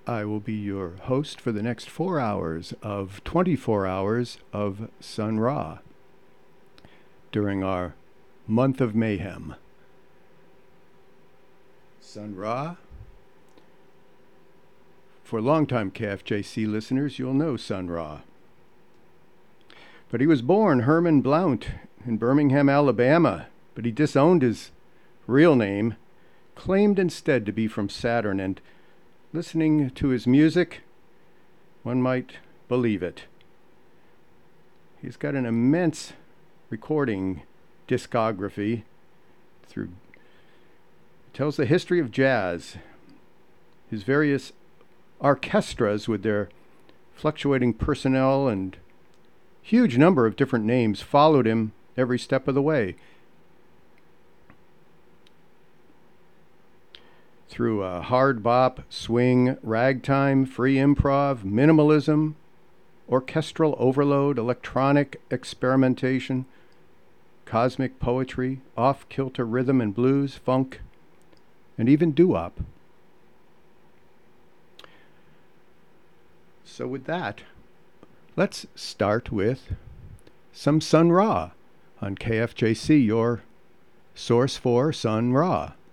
I will be your host for the next 4 hours of 24 hours of Sun Ra during our month of mayhem. Sun Ra. For longtime KFJC listeners, you'll know Sun Ra. But he was born Herman Blount in Birmingham, Alabama, but he disowned his real name, claimed instead to be from Saturn, and listening to his music, one might believe it. He's got an immense recording discography tells the history of jazz. His various orchestras with their fluctuating personnel and huge number of different names followed him every step of the way. Through hard bop, swing, ragtime, free improv, minimalism, orchestral overload, electronic experimentation, cosmic poetry, off-kilter rhythm and blues, funk, and even doo-wop. So with that, let's start with some Sun Ra on KFJC, your source for Sun Ra.